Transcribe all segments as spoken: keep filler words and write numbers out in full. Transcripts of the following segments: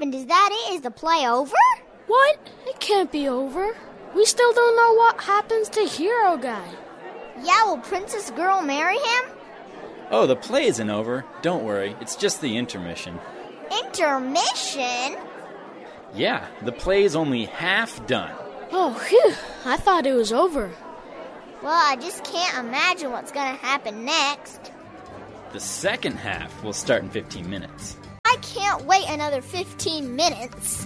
happened? Is that it? Is the play over? What? It can't be over. We still don't know what happens to Hero Guy. Yeah, will Princess Girl marry him? Oh, the play isn't over. Don't worry, it's just the intermission. Intermission? Yeah, the play is only half done. Oh, phew. I thought it was over. Well, I just can't imagine what's going to happen next. The second half will start in fifteen minutes. I can't wait another fifteen minutes.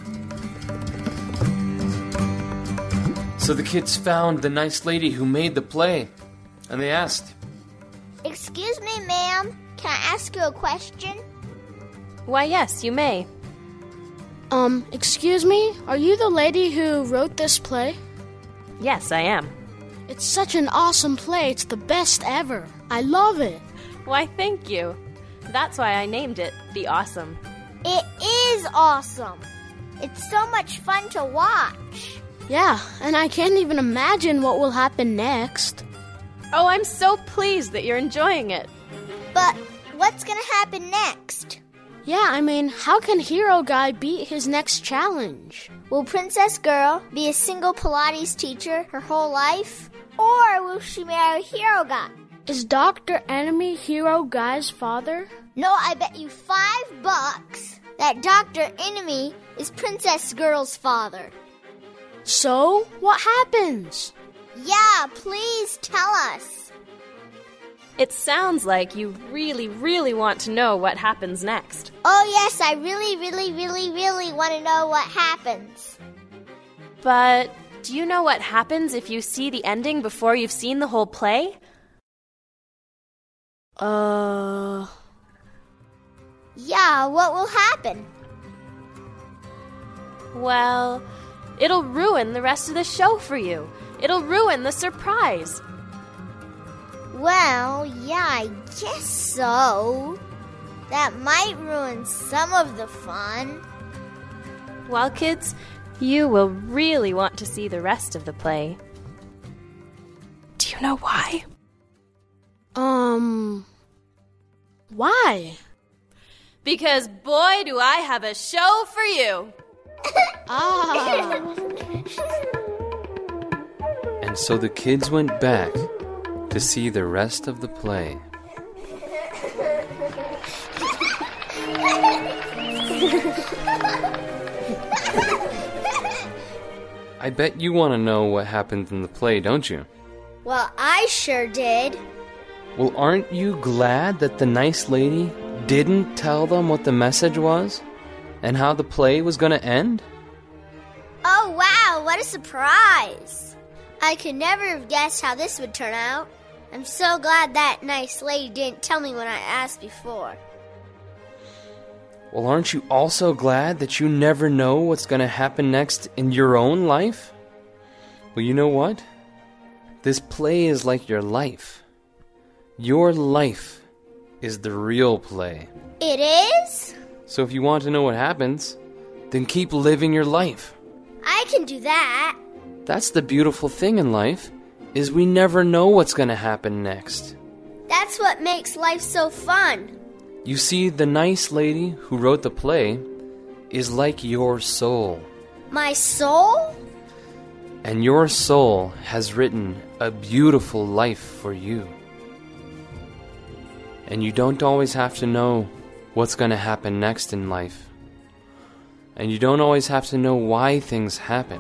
So the kids found the nice lady who made the play, and they asked, Excuse me, ma'am. Can I ask you a question? Why, yes, you may. Um, excuse me? Are you the lady who wrote this play? Yes, I am. It's such an awesome play. It's the best ever. I love it. Why, thank you. That's why I named it The Awesome. It is awesome. It's so much fun to watch. Yeah, and I can't even imagine what will happen next. Oh, I'm so pleased that you're enjoying it. But what's going to happen next? Yeah, I mean, how can Hero Guy beat his next challenge? Will Princess Girl be a single Pilates teacher her whole life? Or will she marry Hero Guy? Is Doctor Enemy Hero Guy's father? No, I bet you five bucks that Doctor Enemy is Princess Girl's father. So, what happens? Yeah, please tell us. It sounds like you really, really want to know what happens next. Oh, yes, I really, really, really, really want to know what happens. But do you know what happens if you see the ending before you've seen the whole play? Uh... Yeah, what will happen? Well, it'll ruin the rest of the show for you. It'll ruin the surprise. Well, yeah, I guess so. That might ruin some of the fun. Well, kids, you will really want to see the rest of the play. Do you know why? Um... Why? Because, boy, do I have a show for you. Ah. And so the kids went back to see the rest of the play. I bet you want to know what happened in the play, don't you? Well, I sure did. Well, aren't you glad that the nice lady didn't tell them what the message was and how the play was going to end? Oh, wow, what a surprise. I could never have guessed how this would turn out. I'm so glad that nice lady didn't tell me when I asked before. Well, aren't you also glad that you never know what's going to happen next in your own life? Well, you know what? This play is like your life. Your life is the real play. It is? So if you want to know what happens, then keep living your life. I can do that. That's the beautiful thing in life, is we never know what's going to happen next. That's what makes life so fun. You see, the nice lady who wrote the play is like your soul. My soul? And your soul has written a beautiful life for you. And you don't always have to know what's going to happen next in life. And you don't always have to know why things happen.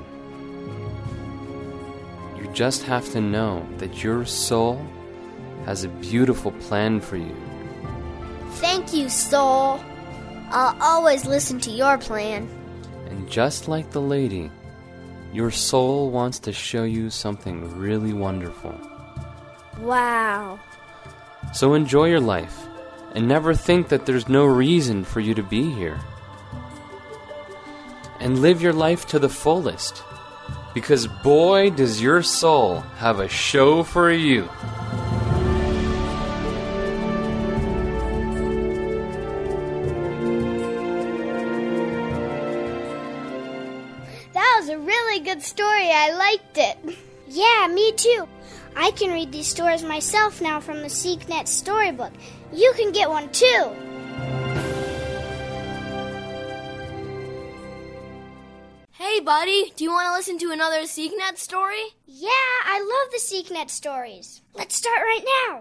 You just have to know that your soul has a beautiful plan for you. Thank you, soul. I'll always listen to your plan. And just like the lady, your soul wants to show you something really wonderful. Wow. So enjoy your life, and never think that there's no reason for you to be here. And live your life to the fullest, because boy, does your soul have a show for you. That was a really good story. I liked it. Yeah, me too. I can read these stories myself now from the SeekNet Storybook. You can get one too. Hey, buddy, do you want to listen to another SeekNet story? Yeah, I love the SeekNet stories. Let's start right now.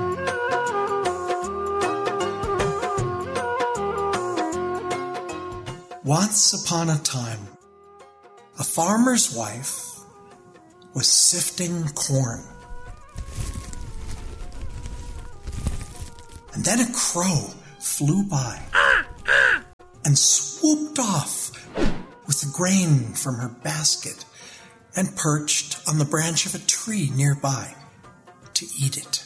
Once upon a time, a farmer's wife was sifting corn. And then a crow flew by and swooped off with the grain from her basket and perched on the branch of a tree nearby to eat it.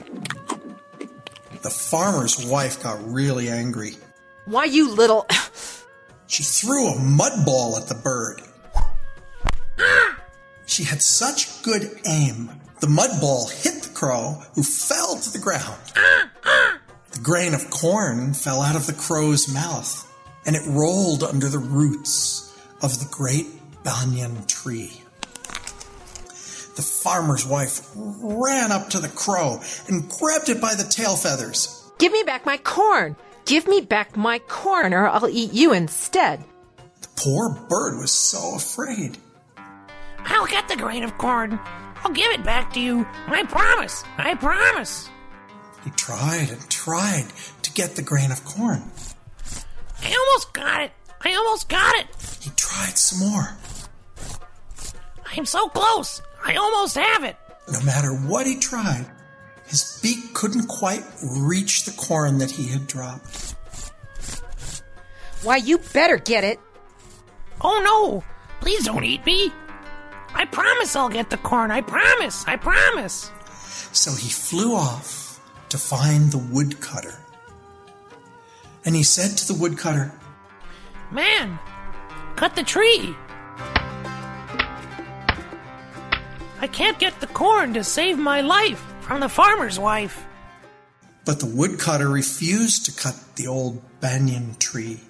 The farmer's wife got really angry. Why, you little... She threw a mud ball at the bird. She had such good aim, the mud ball hit the crow, who fell to the ground. The grain of corn fell out of the crow's mouth, and it rolled under the roots of the great banyan tree. The farmer's wife ran up to the crow and grabbed it by the tail feathers. Give me back my corn! Give me back my corn, or I'll eat you instead. The poor bird was so afraid. I'll get the grain of corn. I'll give it back to you. I promise. I promise. He tried and tried to get the grain of corn. I almost got it. I almost got it. He tried some more. I'm so close. I almost have it. No matter what he tried, his beak couldn't quite reach the corn that he had dropped. Why, you better get it. Oh, no. Please don't eat me. I promise I'll get the corn. I promise. I promise. So he flew off to find the woodcutter. And he said to the woodcutter, Man, cut the tree. I can't get the corn to save my life from the farmer's wife. But the woodcutter refused to cut the old banyan tree.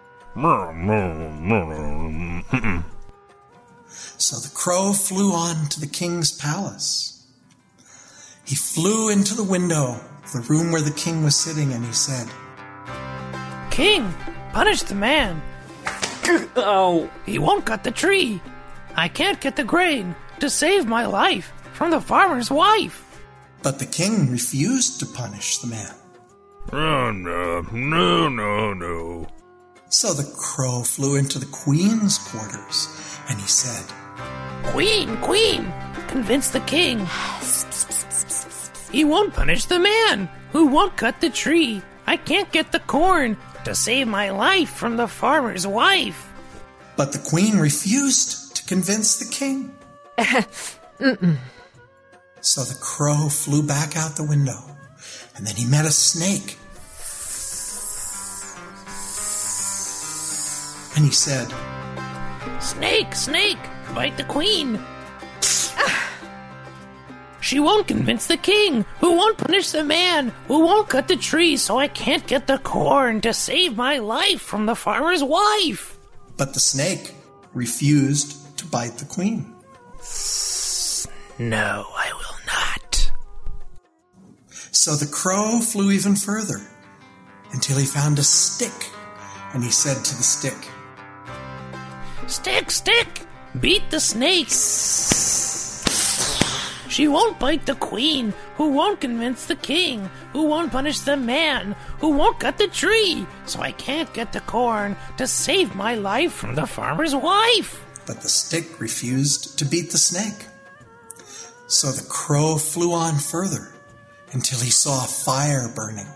So the crow flew on to the king's palace. He flew into the window of the room where the king was sitting, and he said, King, punish the man. Oh! He won't cut the tree. I can't get the grain to save my life from the farmer's wife. But the king refused to punish the man. Oh, no, no, no, no. So the crow flew into the queen's quarters, and he said, Queen, queen, convince the king. He won't punish the man who won't cut the tree. I can't get the corn to save my life from the farmer's wife. But the queen refused to convince the king. Mm-mm. So the crow flew back out the window, and then he met a snake. And he said, Snake, snake, bite the queen. She won't convince the king, who won't punish the man, who won't cut the tree, so I can't get the corn to save my life from the farmer's wife. But the snake refused to bite the queen. No, I will not. So the crow flew even further until he found a stick, and he said to the stick, Stick, stick, beat the snake. She won't bite the queen, who won't convince the king, who won't punish the man, who won't cut the tree, so I can't get the corn to save my life from the farmer's wife. But the stick refused to beat the snake. So the crow flew on further until he saw a fire burning.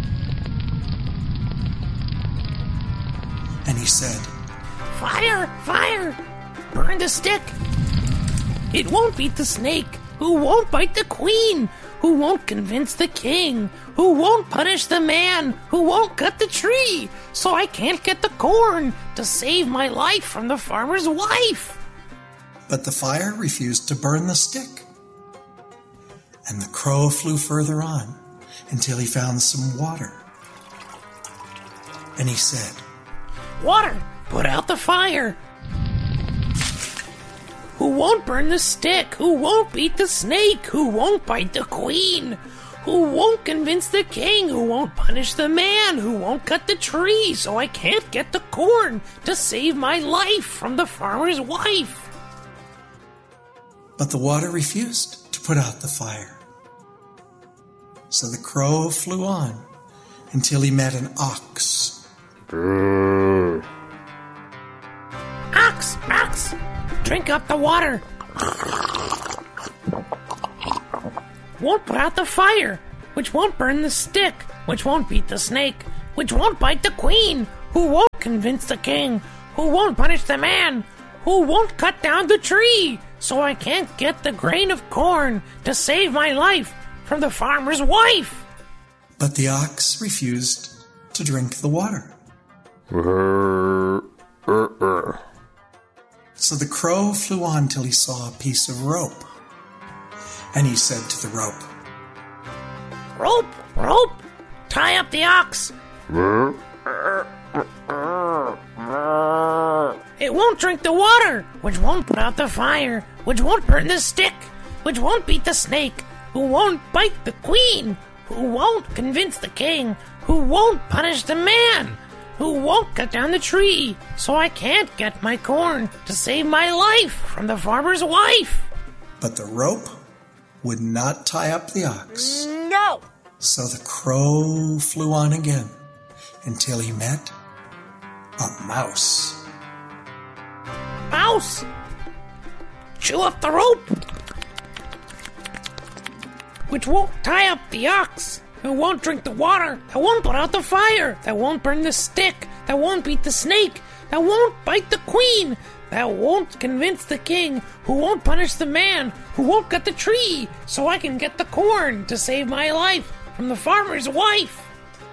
And he said, Fire, fire, burn the stick. It won't beat the snake, who won't bite the queen, who won't convince the king, who won't punish the man, who won't cut the tree, so I can't get the corn to save my life from the farmer's wife. But the fire refused to burn the stick. And the crow flew further on until he found some water. And he said, Water, put out the fire. Who won't burn the stick, who won't beat the snake, who won't bite the queen, who won't convince the king, who won't punish the man, who won't cut the tree so I can't get the corn to save my life from the farmer's wife. But the water refused to put out the fire. So the crow flew on until he met an ox. Ox, ox, drink up the water. Won't put out the fire, which won't burn the stick, which won't beat the snake, which won't bite the queen, who won't convince the king, who won't punish the man, who won't cut down the tree, so I can't get the grain of corn to save my life from the farmer's wife. But the ox refused to drink the water. So the crow flew on till he saw a piece of rope. And he said to the rope, Rope, rope, tie up the ox. It won't drink the water, which won't put out the fire, which won't burn the stick, which won't beat the snake, who won't bite the queen, who won't convince the king, who won't punish the man, who won't cut down the tree, so I can't get my corn to save my life from the farmer's wife. But the rope would not tie up the ox. No! So the crow flew on again until he met a mouse. Mouse! Chew up the rope! Which won't tie up the ox, that won't drink the water, that won't put out the fire, that won't burn the stick, that won't beat the snake, that won't bite the queen, that won't convince the king, who won't punish the man, who won't cut the tree, so I can get the corn to save my life from the farmer's wife.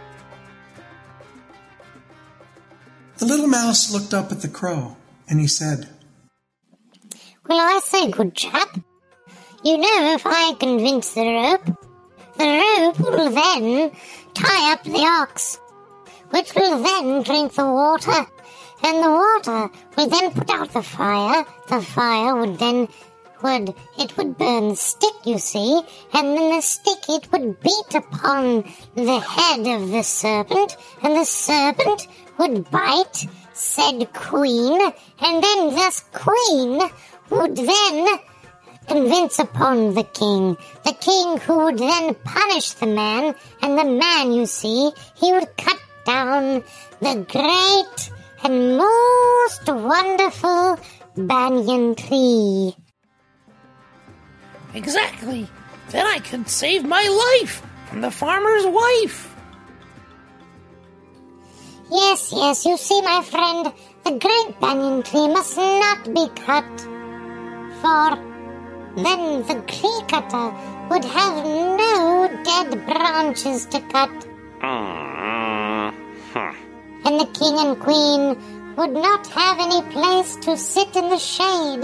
The little mouse looked up at the crow, and he said, Well, I say, good chap, you know, if I convince the rope, the rope will then tie up the ox, which will then drink the water, and the water will then put out the fire. The fire would then, would, it would burn the stick, you see, and then the stick, it would beat upon the head of the serpent, and the serpent would bite said queen, and then this queen would then convince upon the king, the king who would then punish the man, and the man, you see, he would cut down the great and most wonderful banyan tree. Exactly. Then I could save my life from the farmer's wife. Yes, yes, you see, my friend, the great banyan tree must not be cut, for then the tree cutter would have no dead branches to cut. And the king and queen would not have any place to sit in the shade.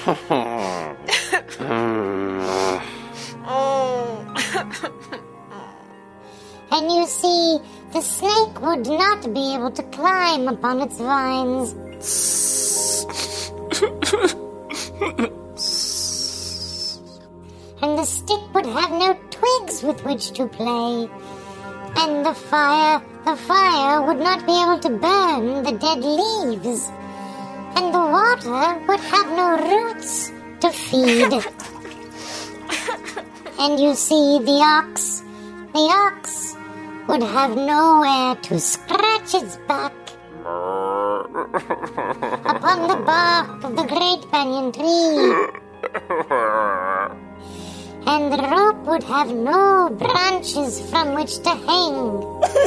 And you see, the snake would not be able to climb upon its vines. And the stick would have no twigs with which to play. And the fire, the fire would not be able to burn the dead leaves. And the water would have no roots to feed. And you see, the ox, the ox would have nowhere to scratch its back upon the bark of the great banyan tree. And the rope would have no branches from which to hang.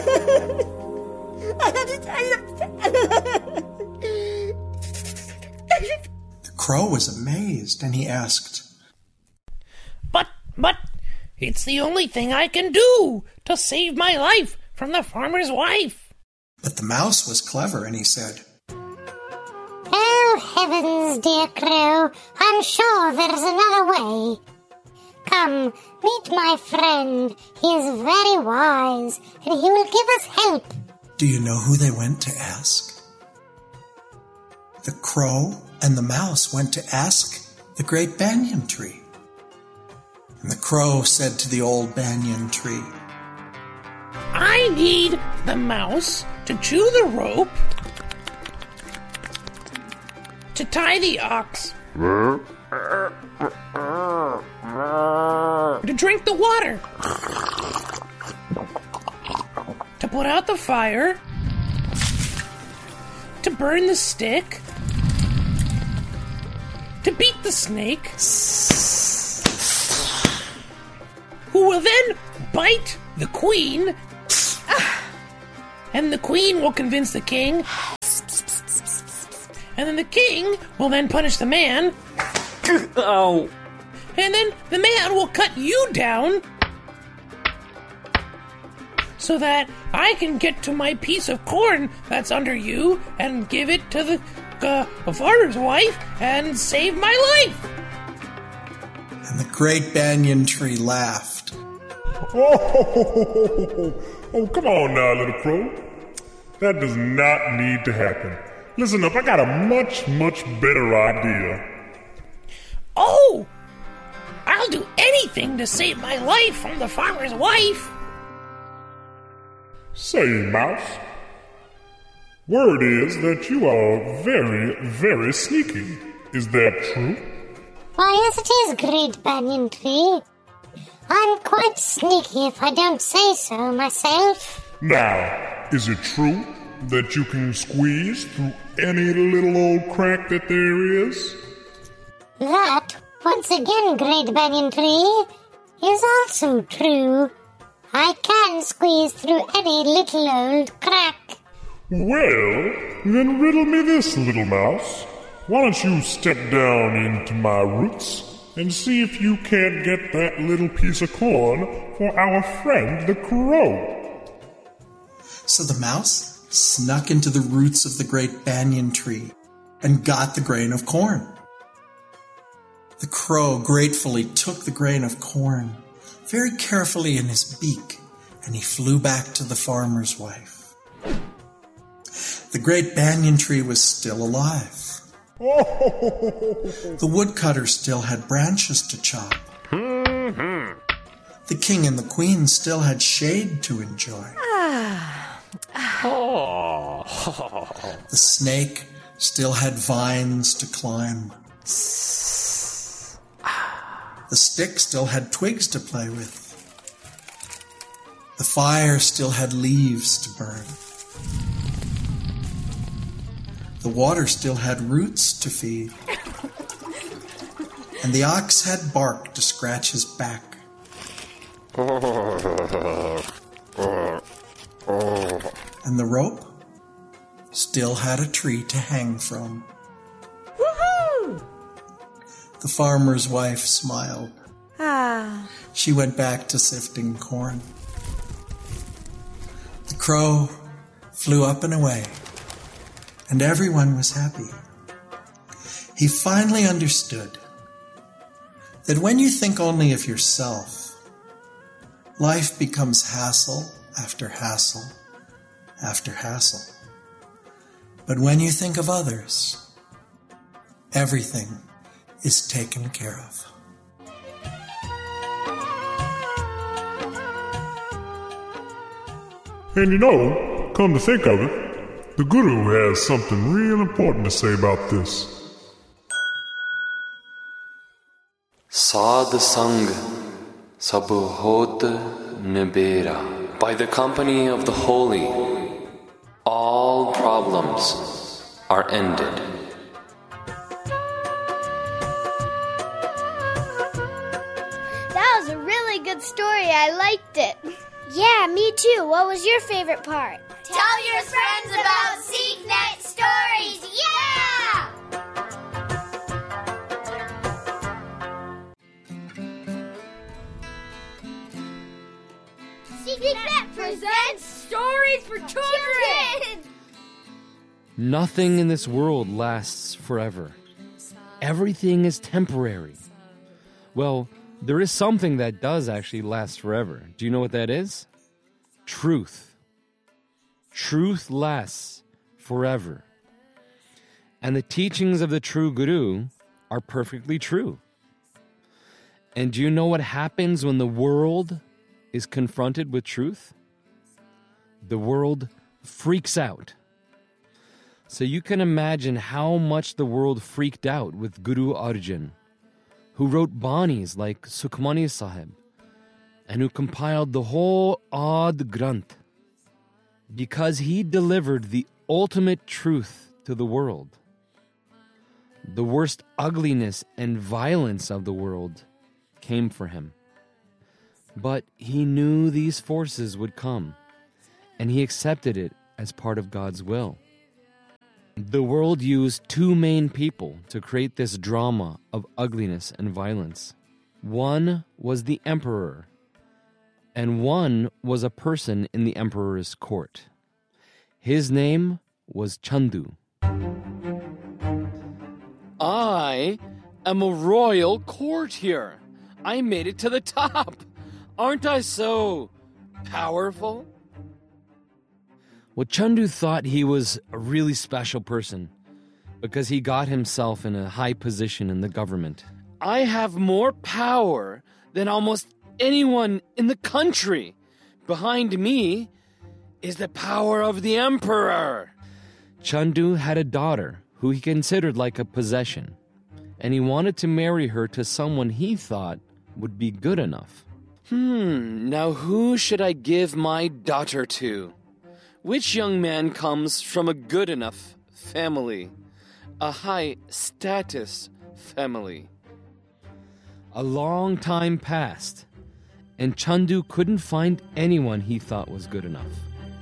The crow was amazed, and he asked, But, but, it's the only thing I can do to save my life from the farmer's wife. But the mouse was clever, and he said, Oh, heavens, dear crow, I'm sure there's another way. Come, meet my friend. He is very wise, and he will give us help. Do you know who they went to ask? The crow and the mouse went to ask the great banyan tree. And the crow said to the old banyan tree, I need the mouse to chew the rope, to tie the ox, to drink the water, to put out the fire, to burn the stick, to beat the snake, who will then bite the queen, and the queen will convince the king, and then the king will then punish the man, Oh. and then the man will cut you down so that I can get to my piece of corn that's under you and give it to the, uh, the farmer's wife and save my life. And the great banyan tree laughed. Oh, oh, come on now, little crow. That does not need to happen. Listen up, I got a much, much better idea. Oh! I'll do anything to save my life from the farmer's wife. Say, Mouse, word is that you are very, very sneaky. Is that true? Why, yes it is, great banyan tree. I'm quite sneaky if I don't say so myself. Now, is it true that you can squeeze through any little old crack that there is? That, once again, great banyan tree, is also true. I can squeeze through any little old crack. Well, then riddle me this, little mouse. Why don't you step down into my roots and see if you can't get that little piece of corn for our friend the crow? So the mouse snuck into the roots of the great banyan tree and got the grain of corn. The crow gratefully took the grain of corn very carefully in his beak, and he flew back to the farmer's wife. The great banyan tree was still alive. The woodcutter still had branches to chop. The king and the queen still had shade to enjoy. The snake still had vines to climb. The stick still had twigs to play with. The fire still had leaves to burn. The water still had roots to feed. And the ox had bark to scratch his back. And the rope still had a tree to hang from. Woohoo! The farmer's wife smiled. Ah. She went back to sifting corn. The crow flew up and away, and everyone was happy. He finally understood that when you think only of yourself, life becomes hassle after hassle after hassle. But when you think of others, everything is taken care of. And you know, come to think of it, the guru has something real important to say about this. Sad Sang Sabhot Nibera. By the company of the holy, all problems are ended. That was a really good story. I liked it. Yeah, me too. What was your favorite part? Tell your friends about SeekNet Stories. Yeah! SeekNet presents Stories for Children. Nothing in this world lasts forever. Everything is temporary. Well, there is something that does actually last forever. Do you know what that is? Truth. Truth lasts forever. And the teachings of the true Guru are perfectly true. And do you know what happens when the world is confronted with truth? The world freaks out. So you can imagine how much the world freaked out with Guru Arjan, who wrote Banis like Sukhmani Sahib, and who compiled the whole Ad Granth, because he delivered the ultimate truth to the world. The worst ugliness and violence of the world came for him. But he knew these forces would come, and he accepted it as part of God's will. The world used two main people to create this drama of ugliness and violence. One was the emperor, and one was a person in the emperor's court. His name was Chandu. I am a royal courtier. I made it to the top. Aren't I so powerful? Well, Chandu thought he was a really special person because he got himself in a high position in the government. I have more power than almost anyone in the country. Behind me is the power of the emperor. Chandu had a daughter who he considered like a possession, and he wanted to marry her to someone he thought would be good enough. Hmm, now who should I give my daughter to? Which young man comes from a good enough family? A high-status family? A long time passed, and Chandu couldn't find anyone he thought was good enough.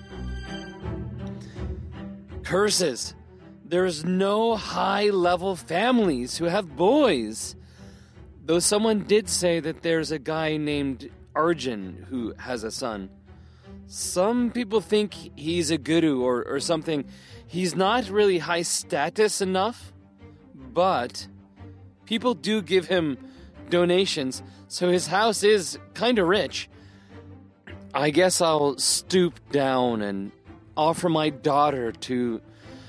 Curses! There's no high-level families who have boys. Though someone did say that there's a guy named Arjun who has a son. Some people think he's a guru or, or something. He's not really high status enough, but people do give him donations, so his house is kind of rich. I guess I'll stoop down and offer my daughter to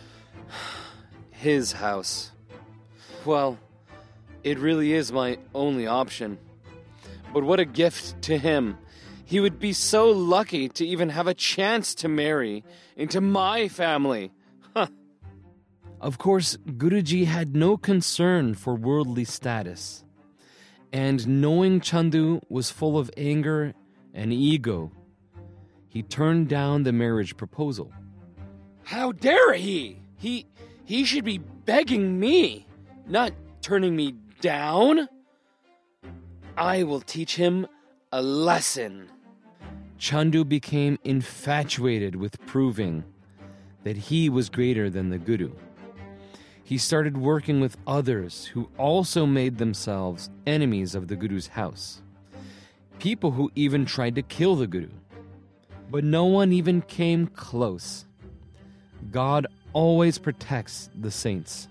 his house. Well, it really is my only option. But what a gift to him. He would be so lucky to even have a chance to marry into my family. Huh. Of course, Guruji had no concern for worldly status. And knowing Chandu was full of anger and ego, he turned down the marriage proposal. How dare he? He he should be begging me, not turning me down. I will teach him a lesson. Chandu became infatuated with proving that he was greater than the Guru. He started working with others who also made themselves enemies of the Guru's house. People who even tried to kill the Guru. But no one even came close. God always protects the saints.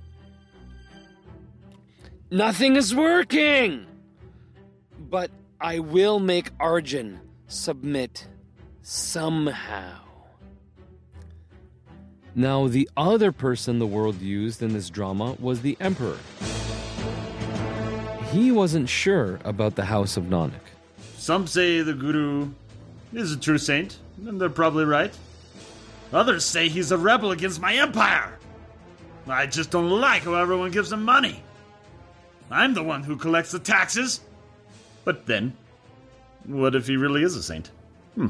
Nothing is working! But I will make Arjun submit somehow. Now, the other person the world used in this drama was the emperor. He wasn't sure about the house of Nanak. Some say the Guru is a true saint, and they're probably right. Others say he's a rebel against my empire. I just don't like how everyone gives him money. I'm the one who collects the taxes. But then, what if he really is a saint? Hmm.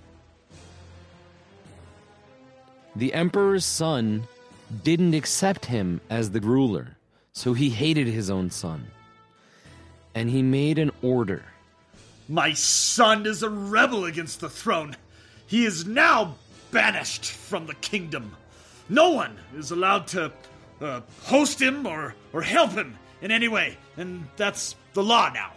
The emperor's son didn't accept him as the ruler, so he hated his own son. And he made an order. My son is a rebel against the throne. He is now banished from the kingdom. No one is allowed to uh, host him or, or help him in any way, and that's the law now.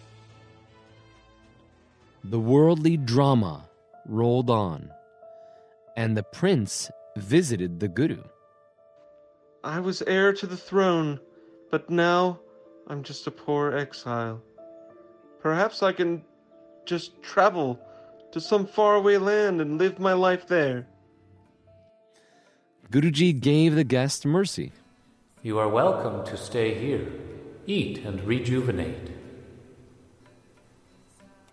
The worldly drama rolled on, and the prince visited the Guru. I was heir to the throne, but now I'm just a poor exile. Perhaps I can just travel to some faraway land and live my life there. Guruji gave the guest mercy. You are welcome to stay here, eat and rejuvenate.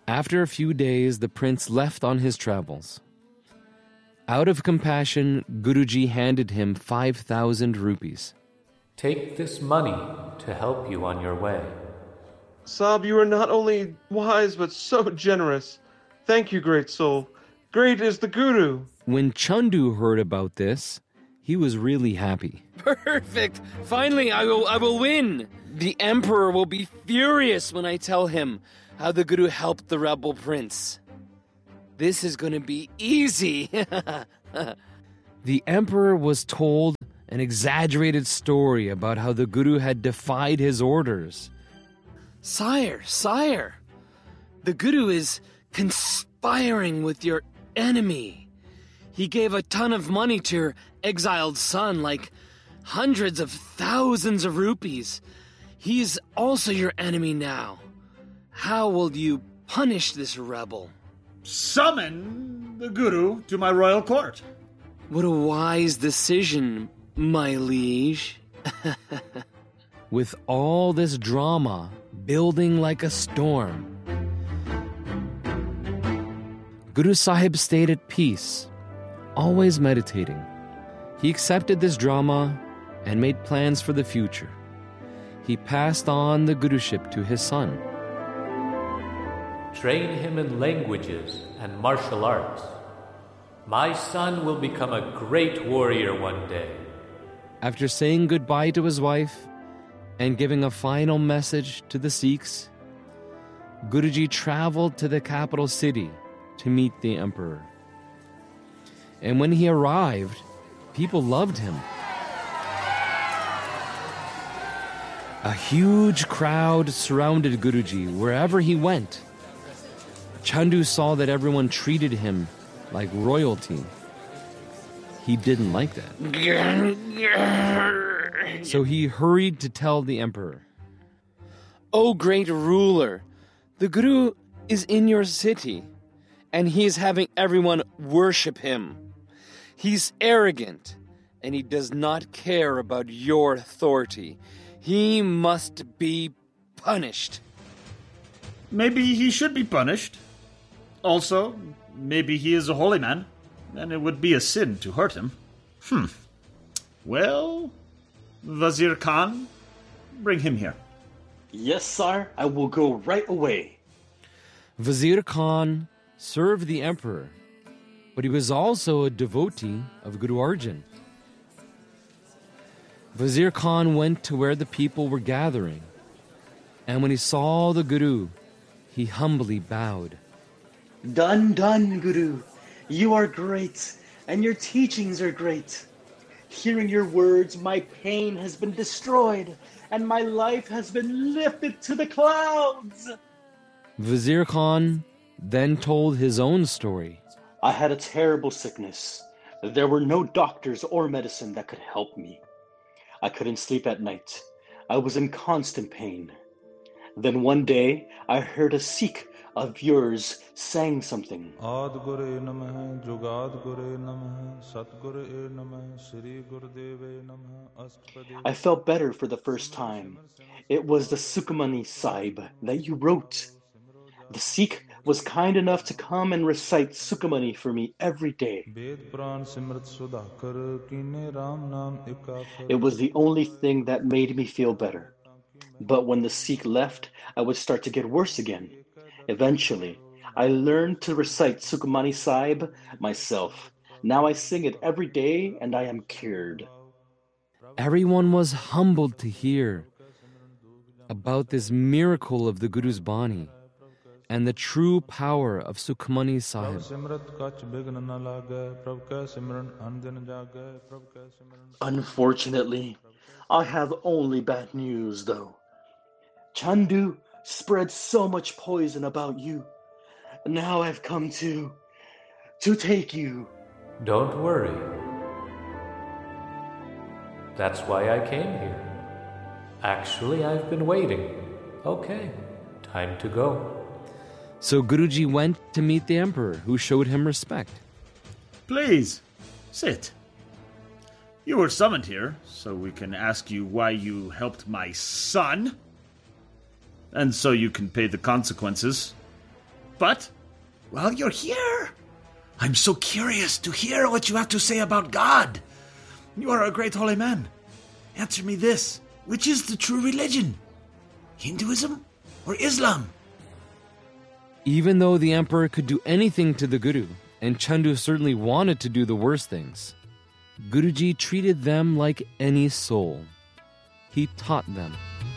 After a few days, the prince left on his travels. Out of compassion, Guruji handed him five thousand rupees. Take this money to help you on your way. Sahib, you are not only wise, but so generous. Thank you, great soul. Great is the Guru. When Chandu heard about this, he was really happy. Perfect! Finally, I will, I will win! The emperor will be furious when I tell him how the Guru helped the rebel prince. This is going to be easy. The emperor was told an exaggerated story about how the Guru had defied his orders. Sire, sire, the Guru is conspiring with your enemy. He gave a ton of money to your exiled son, like hundreds of thousands of rupees. He's also your enemy now. How will you punish this rebel? Summon the Guru to my royal court. What a wise decision, my liege. With all this drama building like a storm, Guru Sahib stayed at peace, always meditating. He accepted this drama and made plans for the future. He passed on the Guruship to his son. Train him in languages and martial arts. My son will become a great warrior one day. After saying goodbye to his wife and giving a final message to the Sikhs, Guruji traveled to the capital city to meet the emperor. And when he arrived, people loved him. A huge crowd surrounded Guruji wherever he went. Chandu saw that everyone treated him like royalty. He didn't like that. So he hurried to tell the emperor, "O great ruler, the Guru is in your city, and he is having everyone worship him. He's arrogant, and he does not care about your authority. He must be punished." Maybe he should be punished. Also, maybe he is a holy man, and it would be a sin to hurt him. Hmm. Well, Wazir Khan, bring him here. Yes, sire, I will go right away. Wazir Khan served the emperor, but he was also a devotee of Guru Arjan. Wazir Khan went to where the people were gathering, and when he saw the Guru, he humbly bowed. Done, done, Guru. You are great, and your teachings are great. Hearing your words, my pain has been destroyed, and my life has been lifted to the clouds. Wazir Khan then told his own story. I had a terrible sickness. There were no doctors or medicine that could help me. I couldn't sleep at night. I was in constant pain. Then one day, I heard a Sikh of yours sang something. I felt better for the first time. It was the Sukhmani Sahib that you wrote. The Sikh was kind enough to come and recite Sukhmani for me every day. It was the only thing that made me feel better. But when the Sikh left, I would start to get worse again. Eventually, I learned to recite Sukhmani Sahib myself. Now I sing it every day and I am cured. Everyone was humbled to hear about this miracle of the Guru's Bani and the true power of Sukhmani Sahib. Unfortunately, I have only bad news though. Chandu spread so much poison about you. Now I've come to... to take you. Don't worry. That's why I came here. Actually, I've been waiting. Okay, time to go. So Guruji went to meet the emperor, who showed him respect. Please, sit. You were summoned here, so we can ask you why you helped my son. And so you can pay the consequences. But, while you're here, I'm so curious to hear what you have to say about God. You are a great holy man. Answer me this. Which is the true religion? Hinduism or Islam? Even though the emperor could do anything to the Guru, and Chandu certainly wanted to do the worst things, Guruji treated them like any soul. He taught them